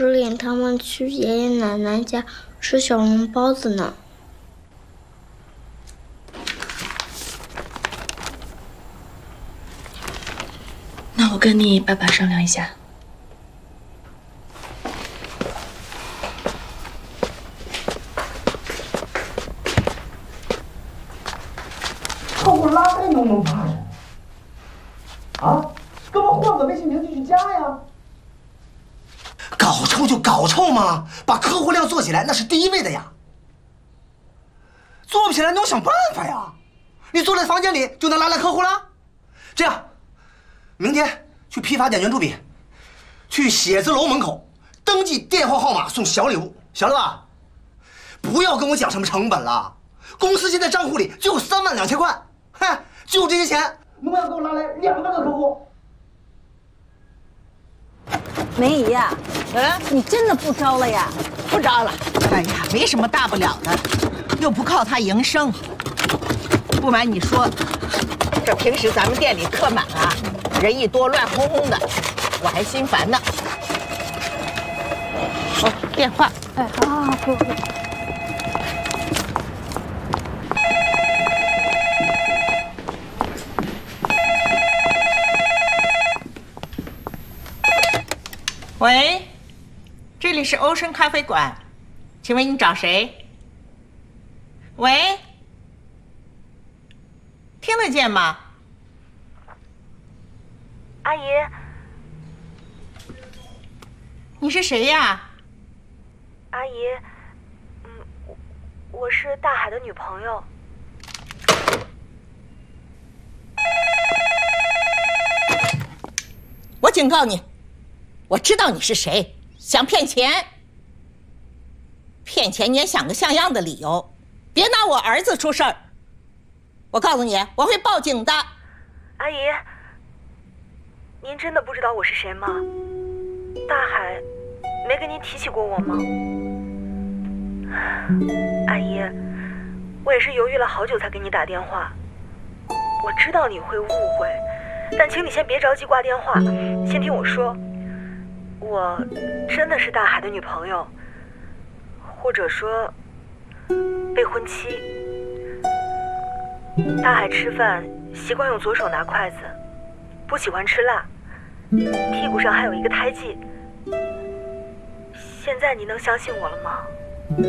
领他们去爷爷奶奶家吃小笼包子呢。 那我跟你爸爸商量一下。 客户哪个弄弄怕呀？啊，给我换个微信名继续加呀。搞臭就搞臭嘛，把客户量做起来那是第一位的呀。做不起来你要想办法呀。你坐在房间里就能拉来客户了？这样，明天去批发点圆珠笔，去写字楼门口登记电话号码送小礼物，晓得吧？不要跟我讲什么成本了，公司现在账户里就32000块。嗨，就这些钱，能不能给我拉来200个客户？ 梅姨呀，你真的不招了呀？ 不招了。哎呀，没什么大不了的，又不靠它营生。不瞒你说，这平时咱们店里客满啊，人一多乱哄哄的，我还心烦呢。哦，电话。 哎，好，给我。 喂，这里是欧绅咖啡馆，请问你找谁？喂，听得见吗？ 阿姨， 你是谁呀？ 阿姨，我是大海的女朋友。 我警告你，我知道你是谁，想骗钱。骗钱你也想个像样的理由，别拿我儿子出事儿。我告诉你，我会报警的。 阿姨，您真的不知道我是谁吗？大海没跟您提起过我吗？阿姨，我也是犹豫了好久才给你打电话。我知道你会误会，但请你先别着急挂电话，先听我说。我真的是大海的女朋友，或者说未婚妻。大海吃饭习惯用左手拿筷子，不喜欢吃辣，屁股上还有一个胎记。现在你能相信我了吗？